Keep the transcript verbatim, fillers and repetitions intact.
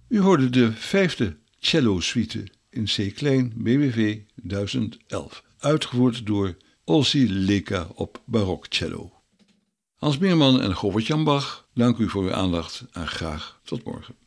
U hoorde de vijfde cello-suite in C-klein B W V duizend elf, uitgevoerd door Olsi Leka op barokcello. Hans Meerman en Govert Jan Bach, dank u voor uw aandacht en graag tot morgen.